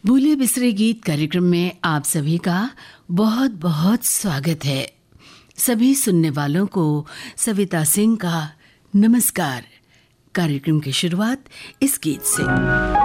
भूले बिसरे गीत कार्यक्रम में आप सभी का बहुत बहुत स्वागत है। सभी सुनने वालों को सविता सिंह का नमस्कार। कार्यक्रम की शुरुआत इस गीत से।